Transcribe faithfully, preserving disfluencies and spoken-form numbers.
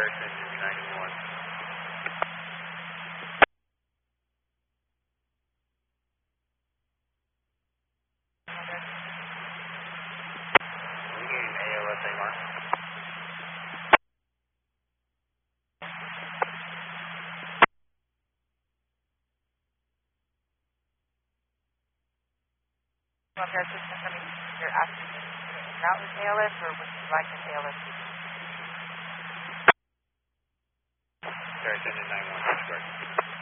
Paris engine ninety-one. We gave A L S A mark. Well, Paris system coming, you're asking out with A L S, or would you like an A L S? Paris engine ninety-one, that's correct.